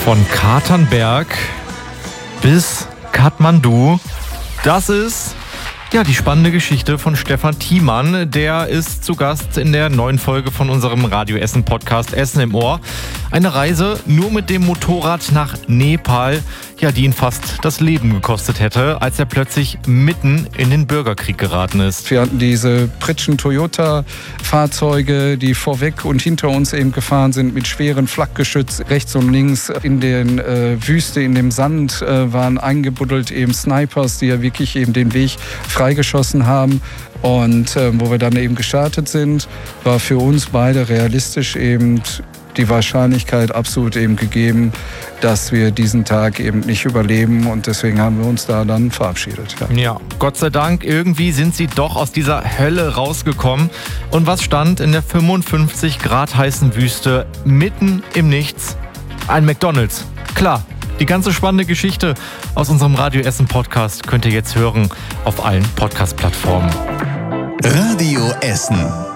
Von Katernberg bis Kathmandu. Das ist die spannende Geschichte von Stefan Thiemann. Der ist zu Gast in der neuen Folge von unserem Radio Essen Podcast Essen im Ohr. Eine Reise nur mit dem Motorrad nach Nepal, die ihn fast das Leben gekostet hätte, als er plötzlich mitten in den Bürgerkrieg geraten ist. Wir hatten diese Pritschen Toyota-Fahrzeuge, die vorweg und hinter uns eben gefahren sind mit schweren Flakgeschütz. Rechts und links in den Wüste, in dem Sand waren eingebuddelt eben Snipers, die ja wirklich eben den Weg freigeschossen haben. Und wo wir dann eben gestartet sind, war für uns beide realistisch eben die Wahrscheinlichkeit absolut eben gegeben, dass wir diesen Tag eben nicht überleben, und deswegen haben wir uns da dann verabschiedet. Ja, Gott sei Dank, irgendwie sind sie doch aus dieser Hölle rausgekommen. Und was stand in der 55 Grad heißen Wüste mitten im Nichts? Ein McDonald's. Klar, die ganze spannende Geschichte aus unserem Radio Essen Podcast könnt ihr jetzt hören auf allen Podcast-Plattformen. Radio Essen.